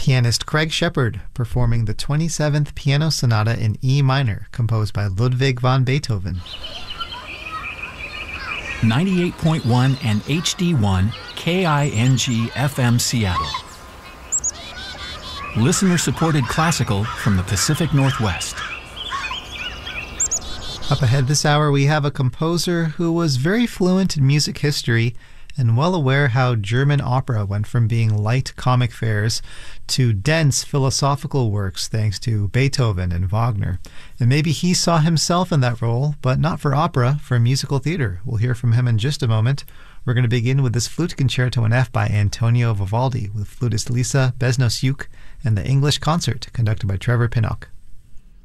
Pianist Craig Shepard performing the 27th Piano Sonata in E minor, composed by Ludwig van Beethoven. 98.1 and HD1 KING FM Seattle. Listener-supported classical from the Pacific Northwest. Up ahead this hour, we have a composer who was very fluent in music history and well aware how German opera went from being light comic fares to dense philosophical works thanks to Beethoven and Wagner. And maybe he saw himself in that role, but not for opera, for musical theater. We'll hear from him in just a moment. We're going to begin with this Flute Concerto in F by Antonio Vivaldi with flutist Lisa Beznos-Yuk and the English Concert conducted by Trevor Pinnock.